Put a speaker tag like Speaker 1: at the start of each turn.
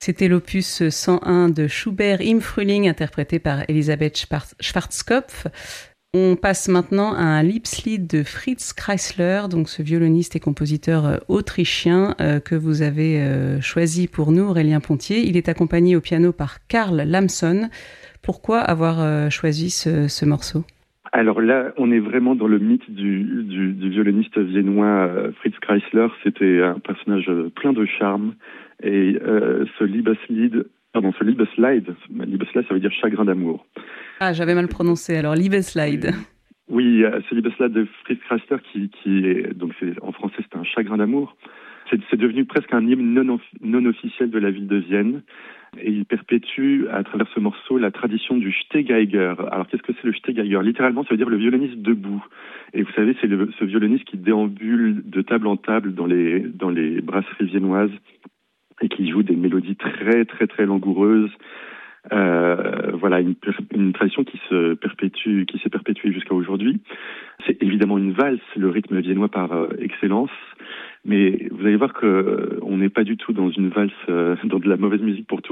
Speaker 1: C'était l'opus 101 de Schubert im Frühling, interprété par Elisabeth Schwarzkopf. On passe maintenant à un Liebeslied de Fritz Kreisler, donc ce violoniste et compositeur autrichien que vous avez choisi pour nous, Aurélien Pontier. Il est accompagné au piano par Karl Lamson. Pourquoi avoir choisi ce morceau ?
Speaker 2: Alors là, on est vraiment dans le mythe du violoniste viennois Fritz Kreisler. C'était un personnage plein de charme. Et ce Liebeslied, ça veut dire chagrin d'amour.
Speaker 1: Ah, j'avais mal prononcé, alors Liebeslied.
Speaker 2: Oui, ce Liebeslied de Fritz Kreisler qui est, donc en français c'est un chagrin d'amour. C'est devenu presque un hymne non officiel de la ville de Vienne. Et il perpétue à travers ce morceau la tradition du Stehgeiger. Alors qu'est-ce que c'est le Stehgeiger ? Littéralement, ça veut dire le violoniste debout. Et vous savez, c'est ce violoniste qui déambule de table en table dans les brasseries viennoises et qui joue des mélodies très très très langoureuses. Voilà, une tradition qui s'est perpétuée jusqu'à aujourd'hui. C'est évidemment une valse, le rythme viennois par excellence. Mais vous allez voir que on n'est pas du tout dans une valse, dans de la mauvaise musique pour tout.